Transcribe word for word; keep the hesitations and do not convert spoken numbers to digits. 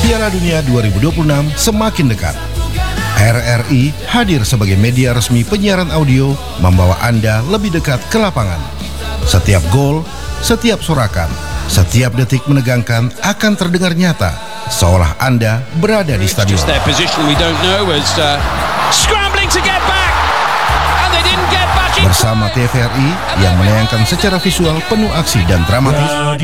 Piala Dunia dua ribu dua puluh enam semakin dekat. R R I hadir sebagai media resmi penyiaran audio, membawa Anda lebih dekat ke lapangan. Setiap gol, setiap sorakan, setiap detik menegangkan akan terdengar nyata, seolah Anda berada di stadion. Bersama T V R I yang menayangkan secara visual penuh aksi dan dramatis,